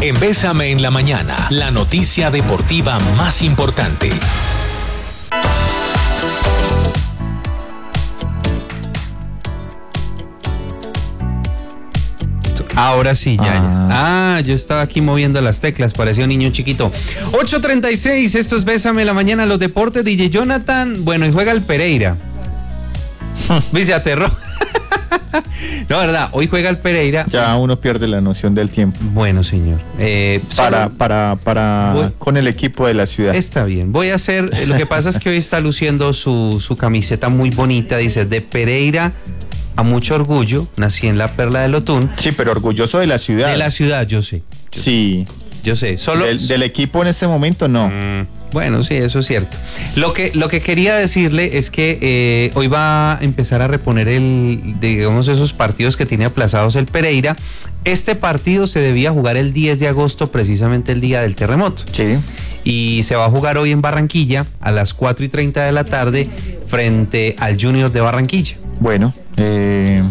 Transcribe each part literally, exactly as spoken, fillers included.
En Bésame en la Mañana, la noticia deportiva más importante. Ahora sí, ya, Ah. ya. Ah, yo estaba aquí moviendo las teclas, parecía un niño chiquito. ocho treinta y seis, esto es Bésame en la Mañana, los deportes, D J Jonathan. Bueno, y juega el Pereira. Se aterró. No, verdad, hoy juega el Pereira. Ya uno pierde la noción del tiempo. Bueno, señor. Eh, Para, solo- para, para, Voy- con el equipo de la ciudad. Está bien, voy a hacer, eh, lo que pasa es que hoy está luciendo su, su camiseta muy bonita, dice, de Pereira a mucho orgullo, nací en la Perla del Otún. Sí, pero orgulloso de la ciudad. De la ciudad, yo sé, Sí. yo sé, solo... Del, del equipo en este momento no. Mm, bueno, sí, eso es cierto. Lo que, lo que quería decirle es que eh, hoy va a empezar a reponer el, digamos, esos partidos que tiene aplazados el Pereira. Este partido se debía jugar el diez de agosto, precisamente el día del terremoto. Sí. Y se va a jugar hoy en Barranquilla a las cuatro y treinta de la tarde frente al Junior de Barranquilla. Bueno, eh,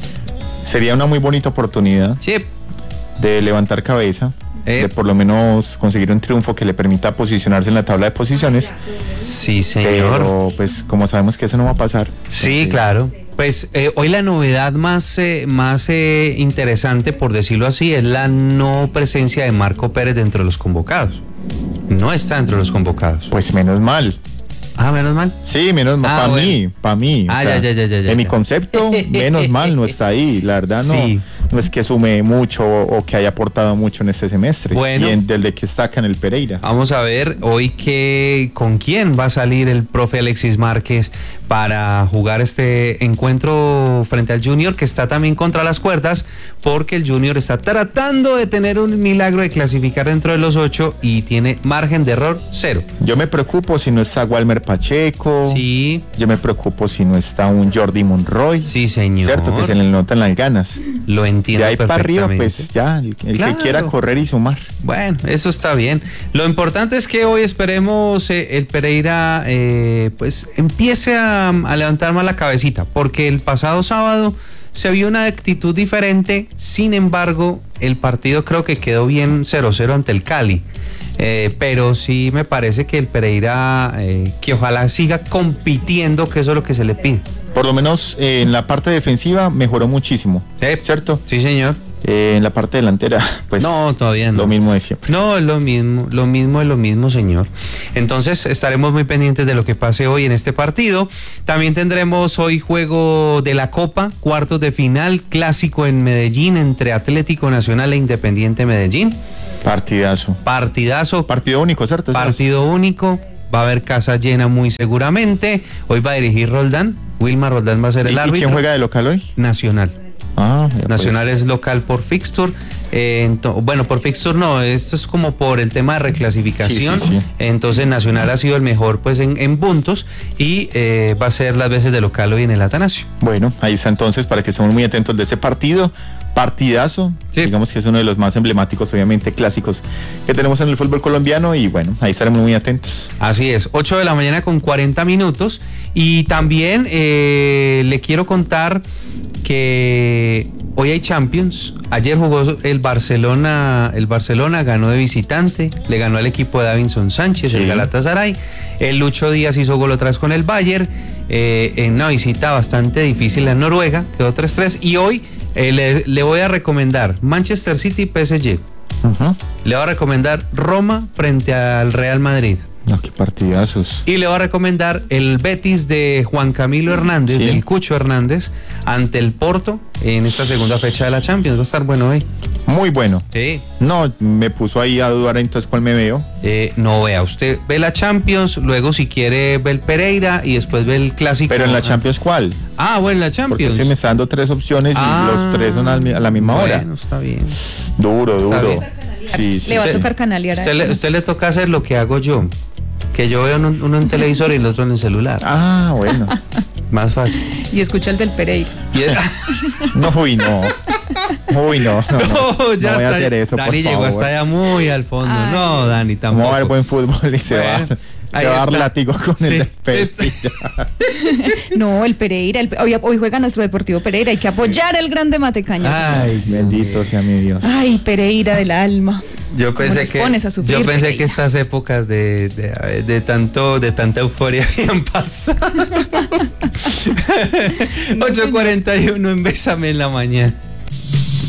sería una muy bonita oportunidad Sí, de levantar cabeza, Eh. de por lo menos conseguir un triunfo que le permita posicionarse en la tabla de posiciones. sí, señor. Pero pues como sabemos que eso no va a pasar. Sí, entonces, claro. Pues eh, hoy la novedad más, eh, más eh, interesante, por decirlo así, es la no presencia de Marco Pérez dentro de los convocados. No está dentro de los convocados. Pues menos mal. Ah, menos mal. Sí, menos mal. Ah, para bueno. mí, para mí. Ah, ya, ya, ya, ya, ya, En mi ya. concepto, menos mal no está ahí. La verdad no, Sí. no es que sume mucho o que haya aportado mucho en este semestre. Bueno. Y en, del de que destaca en el Pereira. Vamos a ver hoy que, con quién va a salir el profe Alexis Márquez para jugar este encuentro frente al Junior, que está también contra las cuerdas, porque el Junior está tratando de tener un milagro de clasificar dentro de los ocho y tiene margen de error cero. Yo me preocupo si no está Walmer Pacheco. Sí, Yo me preocupo si no está un Jordi Monroy. sí, señor. Cierto, que se le notan las ganas. Lo entiendo De ahí para arriba, perfectamente. pues ya, el, el Claro. que quiera correr y sumar. Bueno, eso está bien. Lo importante es que hoy esperemos eh, el Pereira eh, pues empiece a, a levantar más la cabecita, porque el pasado sábado se vio una actitud diferente. Sin embargo, el partido creo que quedó bien cero cero ante el Cali. Eh, pero sí me parece que el Pereira, eh, que ojalá siga compitiendo, que eso es lo que se le pide. Por lo menos eh, en la parte defensiva mejoró muchísimo. Sí. ¿Cierto? Sí, señor. Eh, en la parte delantera, pues No, todavía no. lo mismo de siempre. No, es lo mismo, lo mismo es lo mismo, señor. Entonces estaremos muy pendientes de lo que pase hoy en este partido. También tendremos hoy juego de la Copa, cuartos de final, clásico en Medellín entre Atlético Nacional e Independiente Medellín. Partidazo. Partidazo, Partido único, ¿cierto? partido único. Va a haber casa llena muy seguramente. Hoy va a dirigir Roldán. Wilmar Roldán va a ser ¿Y, el y árbitro. quién juega de local hoy? Nacional. Ah, ya, pues. Nacional es local por fixture. Eh, ento- bueno, por fixture no, esto es como por el tema de reclasificación. Sí, sí, sí. Entonces Nacional ha sido el mejor pues en, en puntos y eh, va a ser las veces de local hoy en el Atanasio. Bueno, ahí está entonces para que estemos muy atentos de ese partido. Partidazo, Sí. digamos que es uno de los más emblemáticos, obviamente clásicos que tenemos en el fútbol colombiano y bueno, ahí estaremos muy atentos. Así es, ocho de la mañana con cuarenta minutos. Y también eh, le quiero contar que hoy hay Champions. Ayer jugó el Barcelona, el Barcelona ganó de visitante, le ganó al equipo de Davinson Sánchez, Sí. el Galatasaray. El Lucho Díaz hizo gol otra vez con el Bayern, eh, en una visita bastante difícil en Noruega, quedó tres tres. Y hoy eh, le, le voy a recomendar Manchester City y P S G. Ujú. Le voy a recomendar Roma frente al Real Madrid. No, qué partidazos. Y le voy a recomendar el Betis de Juan Camilo Hernández, Sí. del Cucho Hernández, ante el Porto en esta segunda fecha de la Champions. Va a estar bueno hoy. Muy bueno. Sí. No, me puso ahí a dudar entonces cuál me veo. Eh, no vea, usted ve la Champions, luego si quiere ve el Pereira y después ve el Clásico. Pero en la Champions, ¿cuál? Ah, bueno, en la Porque Champions. usted me está dando tres opciones y Ah, los tres son al mi- a la misma hora. Bueno, está bien. Duro, Está duro. bien. Sí, sí. Le va a Usted- tocar canalear. a Usted le, él. usted le toca hacer lo que hago yo, que yo veo uno, uno en televisor y el otro en el celular. Ah, bueno. Más fácil. Y escucha el del Pereira. Y es- No, uy, no. Uy, no. No, no. No, ya no voy a está. hacer eso, Dani por llegó favor. hasta allá muy al fondo. Ay. No, Dani, tampoco. Vamos a ver buen fútbol y se Bueno, va, ahí se va a dar está. látigo con Sí, el de está. Pereira. No, el Pereira. el- hoy, hoy juega nuestro Deportivo Pereira. Hay que apoyar el grande Matecaña. Ay, señores. Bendito sea mi Dios. Ay, Pereira del alma. Yo ¿Cómo pensé nos que pones a sufrir, yo pensé Pereira? que estas épocas de, de, de tanto de tanta euforia habían pasado. No, ocho cuarenta y uno en Bésame en la mañana.